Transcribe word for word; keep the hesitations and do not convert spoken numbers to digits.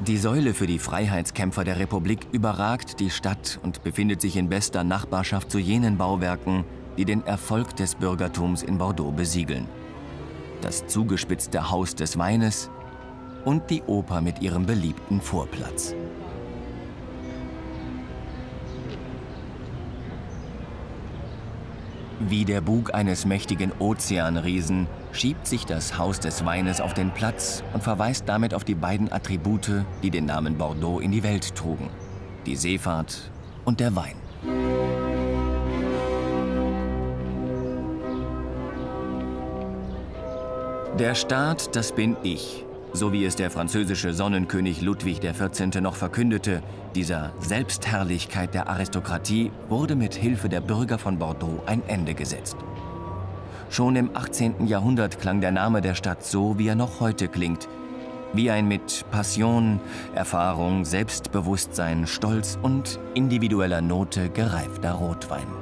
Die Säule für die Freiheitskämpfer der Republik überragt die Stadt und befindet sich in bester Nachbarschaft zu jenen Bauwerken, die den Erfolg des Bürgertums in Bordeaux besiegeln. Das zugespitzte Haus des Weines und die Oper mit ihrem beliebten Vorplatz. Wie der Bug eines mächtigen Ozeanriesen schiebt sich das Haus des Weines auf den Platz und verweist damit auf die beiden Attribute, die den Namen Bordeaux in die Welt trugen: die Seefahrt und der Wein. Der Staat, das bin ich, so wie es der französische Sonnenkönig Ludwig der vierzehnte noch verkündete, dieser Selbstherrlichkeit der Aristokratie wurde mit Hilfe der Bürger von Bordeaux ein Ende gesetzt. Schon im achtzehnten Jahrhundert klang der Name der Stadt so, wie er noch heute klingt, wie ein mit Passion, Erfahrung, Selbstbewusstsein, Stolz und individueller Note gereifter Rotwein.